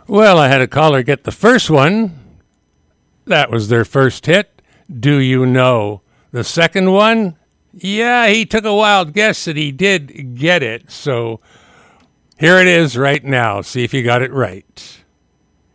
Well, I had a caller get the first one. That was their first hit. Do you know? The second one? Yeah, he took a wild guess that he did get it. So here it is right now. See if you got it right.